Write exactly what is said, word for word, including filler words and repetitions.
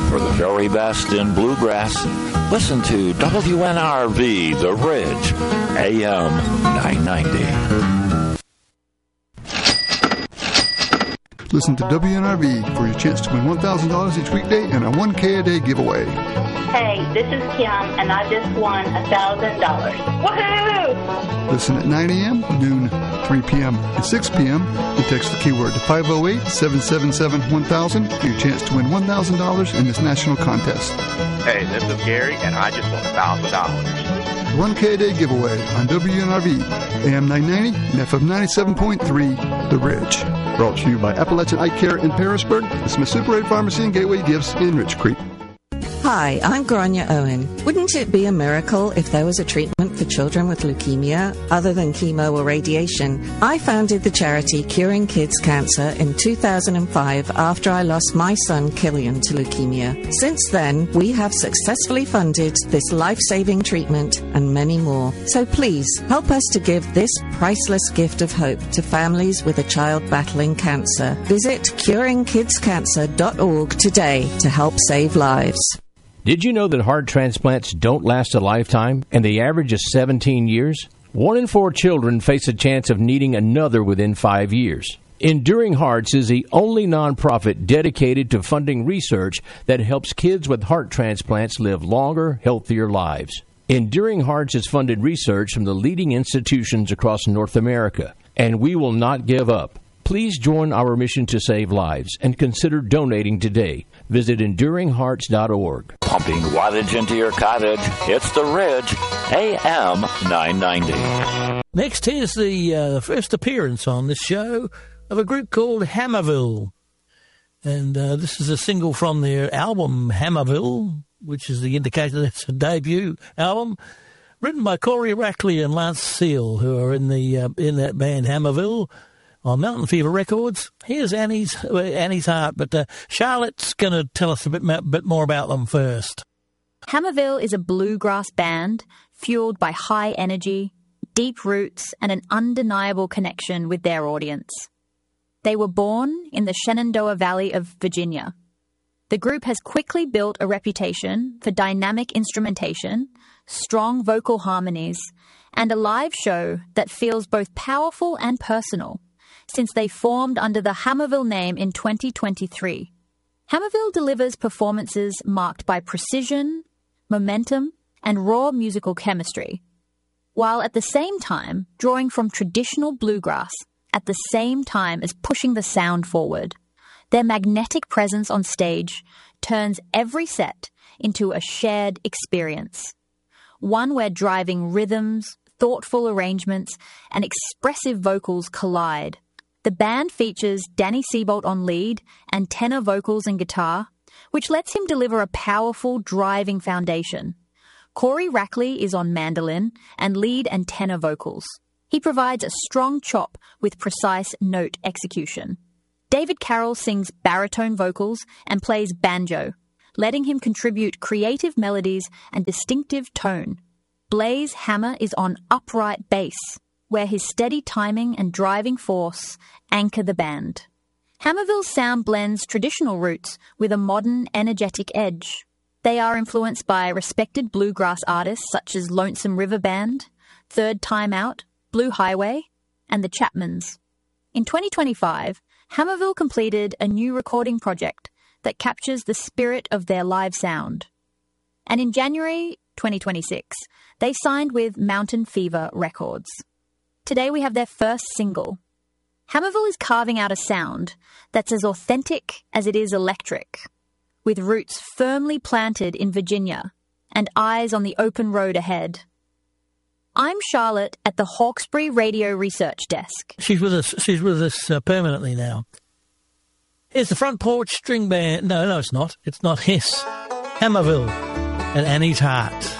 For the very best in bluegrass, listen to W N R V The Ridge, A M nine ninety. Listen to W N R V for your chance to win one thousand dollars each weekday and a one K a day giveaway. Hey, this is Kim, and I just won one thousand dollars. Woohoo! Listen at nine a.m., noon, three p.m., and six p.m. and text the keyword to five oh eight, seven seven seven, one thousand for your chance to win one thousand dollars in this national contest. Hey, this is Gary, and I just won one thousand dollars. one K a day giveaway on W N R V, A M nine ninety and F M ninety-seven point three, The Ridge. Brought to you by Appalachian Eye Care in Harrisburg, the Smith Super eight Pharmacy and Gateway Gifts in Rich Creek. Hi, I'm Grania Owen. Wouldn't it be a miracle if there was a treatment for children with leukemia other than chemo or radiation? I founded the charity Curing Kids Cancer in two thousand five after I lost my son Killian to leukemia. Since then, we have successfully funded this life-saving treatment and many more. So please, help us to give this priceless gift of hope to families with a child battling cancer. Visit curing kids cancer dot org today to help save lives. Did you know that heart transplants don't last a lifetime, and the average is seventeen years? One in four children face a chance of needing another within five years. Enduring Hearts is the only nonprofit dedicated to funding research that helps kids with heart transplants live longer, healthier lives. Enduring Hearts has funded research from the leading institutions across North America, and we will not give up. Please join our mission to save lives and consider donating today. Visit enduring hearts dot org. Pumping wattage into your cottage, it's The Ridge, A M nine ninety. Next, here's the uh, first appearance on this show of a group called Hammerville. And uh, this is a single from their album, Hammerville, which is the indicator that it's a debut album, written by Corey Rackley and Lance Seal, who are in the uh, in that band Hammerville, on Mountain Fever Records. Here's Annie's uh, Annie's Heart, but uh, Charlotte's going to tell us a bit, bit more about them first. Hammerville is a bluegrass band fueled by high energy, deep roots, and an undeniable connection with their audience. They were born in the Shenandoah Valley of Virginia. The group has quickly built a reputation for dynamic instrumentation, strong vocal harmonies, and a live show that feels both powerful and personal, since they formed under the Hammerville name in twenty twenty-three. Hammerville delivers performances marked by precision, momentum, and raw musical chemistry, while at the same time drawing from traditional bluegrass at the same time as pushing the sound forward. Their magnetic presence on stage turns every set into a shared experience, one where driving rhythms, thoughtful arrangements, and expressive vocals collide. The band features Danny Seabolt on lead and tenor vocals and guitar, which lets him deliver a powerful, driving foundation. Corey Rackley is on mandolin and lead and tenor vocals. He provides a strong chop with precise note execution. David Carroll sings baritone vocals and plays banjo, letting him contribute creative melodies and distinctive tone. Blaze Hammer is on upright bass, where his steady timing and driving force anchor the band. Hammerville's sound blends traditional roots with a modern, energetic edge. They are influenced by respected bluegrass artists such as Lonesome River Band, Third Time Out, Blue Highway, and the Chapmans. In twenty twenty-five, Hammerville completed a new recording project that captures the spirit of their live sound. And in January twenty twenty-six, they signed with Mountain Fever Records. Today we have their first single. Hammerville is carving out a sound that's as authentic as it is electric, with roots firmly planted in Virginia and eyes on the open road ahead. I'm Charlotte at the Hawkesbury Radio Research Desk. She's with us. She's with us uh, permanently now. Here's the Front Porch String Band. No, no, it's not. It's not Hiss. Hammerville and Annie's Heart.